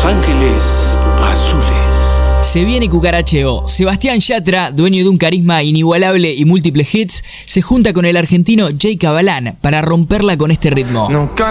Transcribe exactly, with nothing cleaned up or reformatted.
Los Ángeles Azules. Se viene Cucaracheo. Sebastián Yatra, dueño de un carisma inigualable y múltiples hits, se junta con el argentino Jay Cabalán para romperla con este ritmo. No